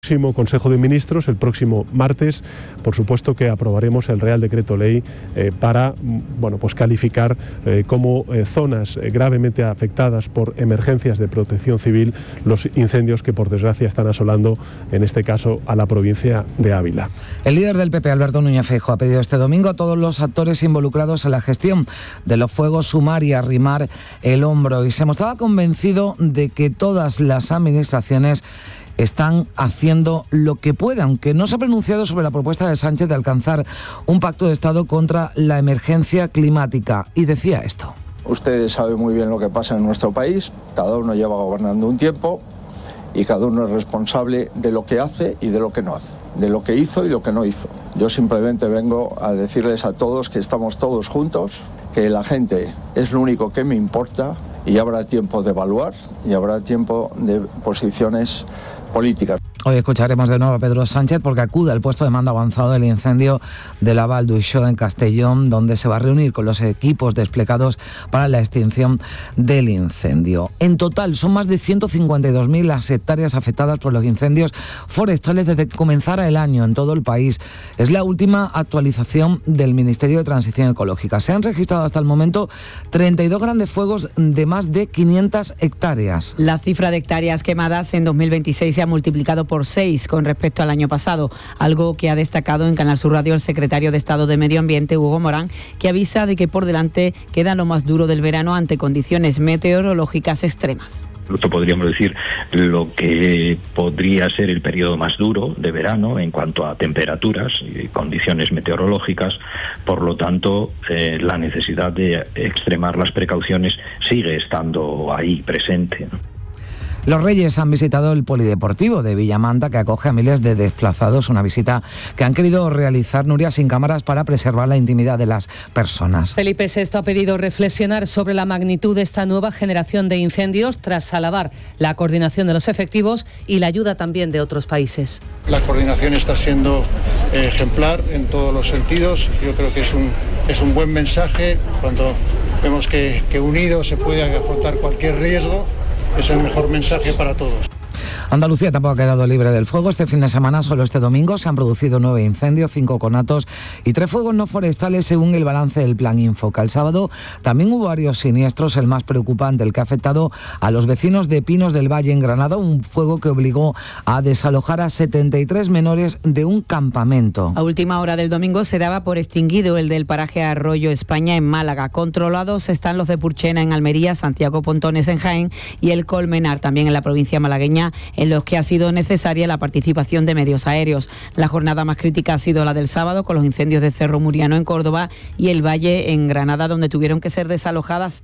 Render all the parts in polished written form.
Próximo Consejo de Ministros, el próximo martes, por supuesto que aprobaremos el Real Decreto Ley para calificar como zonas gravemente afectadas por emergencias de protección civil los incendios que por desgracia están asolando, en este caso, a la provincia de Ávila. El líder del PP, Alberto Núñez Feijóo, ha pedido este domingo a todos los actores involucrados en la gestión de los fuegos sumar y arrimar el hombro, y se mostraba convencido de que todas las administraciones están haciendo lo que pueden, aunque no se ha pronunciado sobre la propuesta de Sánchez de alcanzar un pacto de Estado contra la emergencia climática. Y decía esto. Ustedes saben muy bien lo que pasa en nuestro país, cada uno lleva gobernando un tiempo y cada uno es responsable de lo que hace y de lo que no hace, de lo que hizo y lo que no hizo. Yo simplemente vengo a decirles a todos que estamos todos juntos, que la gente es lo único que me importa y habrá tiempo de evaluar y habrá tiempo de posiciones políticas. Hoy escucharemos de nuevo a Pedro Sánchez porque acude al puesto de mando avanzado del incendio de la Val d'Uixó en Castellón, donde se va a reunir con los equipos desplegados para la extinción del incendio. En total son más de 152.000 las hectáreas afectadas por los incendios forestales desde que comenzara el año en todo el país. Es la última actualización del Ministerio de Transición Ecológica. Se han registrado hasta el momento 32 grandes fuegos de más de 500 hectáreas. La cifra de hectáreas quemadas en 2026 se ha multiplicado por 6 con respecto al año pasado, algo que ha destacado en Canal Sur Radio el secretario de Estado de Medio Ambiente, Hugo Morán, que avisa de que por delante queda lo más duro del verano ante condiciones meteorológicas extremas. Esto podríamos decir lo que podría ser el periodo más duro de verano en cuanto a temperaturas y condiciones meteorológicas. Por lo tanto, la necesidad de extremar las precauciones sigue estando ahí presente, ¿no? Los Reyes han visitado el polideportivo de Villamanta, que acoge a miles de desplazados, una visita que han querido realizar, Nuria, sin cámaras para preservar la intimidad de las personas. Felipe VI ha pedido reflexionar sobre la magnitud de esta nueva generación de incendios tras alabar la coordinación de los efectivos y la ayuda también de otros países. La coordinación está siendo ejemplar en todos los sentidos. Yo creo que es un buen mensaje cuando vemos que unidos se puede afrontar cualquier riesgo. Es el mejor mensaje para todos. Andalucía tampoco ha quedado libre del fuego. Este fin de semana, solo este domingo, se han producido 9 incendios, 5 conatos y 3 fuegos no forestales, según el balance del Plan Infoca. El sábado también hubo varios siniestros, el más preocupante, el que ha afectado a los vecinos de Pinos del Valle, en Granada, un fuego que obligó a desalojar a 73 menores de un campamento. A última hora del domingo se daba por extinguido el del paraje Arroyo España en Málaga. Controlados están los de Purchena en Almería, Santiago Pontones en Jaén y el Colmenar, también en la provincia malagueña, en los que ha sido necesaria la participación de medios aéreos. La jornada más crítica ha sido la del sábado, con los incendios de Cerro Muriano en Córdoba y el Valle en Granada, donde tuvieron que ser desalojadas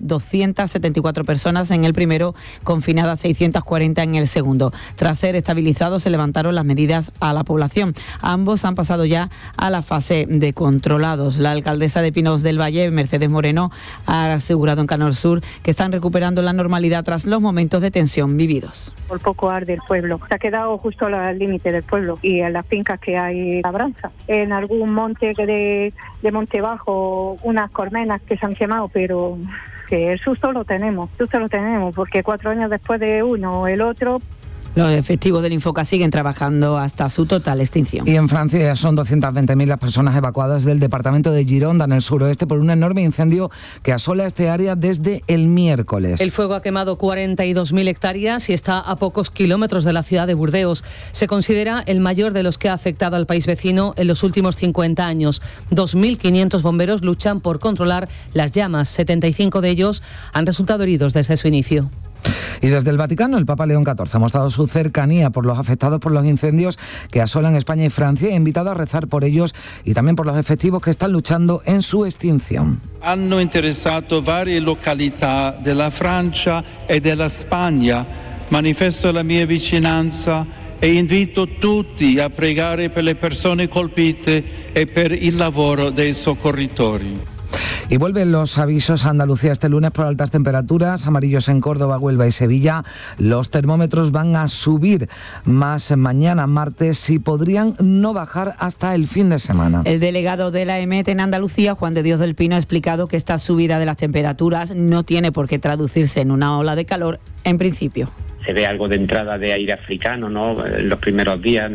274 personas en el primero, confinadas 640 en el segundo. Tras ser estabilizados, se levantaron las medidas a la población. Ambos han pasado ya a la fase de controlados. La alcaldesa de Pinos del Valle, Mercedes Moreno, ha asegurado en Canal Sur que están recuperando la normalidad tras los momentos de tensión vividos. Por poco arde el pueblo. Se ha quedado justo al límite del pueblo y en las fincas que hay labranza. En algún monte de Monte Bajo, unas colmenas que se han quemado, pero que el susto lo tenemos, porque 4 años después de uno o el otro. Los efectivos del Infoca siguen trabajando hasta su total extinción. Y en Francia ya son 220.000 las personas evacuadas del departamento de Gironda, en el suroeste, por un enorme incendio que asola este área desde el miércoles. El fuego ha quemado 42.000 hectáreas y está a pocos kilómetros de la ciudad de Burdeos. Se considera el mayor de los que ha afectado al país vecino en los últimos 50 años. 2.500 bomberos luchan por controlar las llamas. 75 de ellos han resultado heridos desde su inicio. Y desde el Vaticano, el Papa León XIV ha mostrado su cercanía por los afectados por los incendios que asolan España y Francia y ha invitado a rezar por ellos y también por los efectivos que están luchando en su extinción. Hanno interessato varie località della Francia e della Spagna. Manifesto la mia vicinanza e invito tutti a pregare per le persone colpite e per il lavoro dei soccorritori. Y vuelven los avisos a Andalucía este lunes por altas temperaturas, amarillos en Córdoba, Huelva y Sevilla. Los termómetros van a subir más mañana martes y podrían no bajar hasta el fin de semana. El delegado de la EMET en Andalucía, Juan de Dios del Pino, ha explicado que esta subida de las temperaturas no tiene por qué traducirse en una ola de calor en principio. se ve algo de entrada de aire africano, ¿no? En los primeros días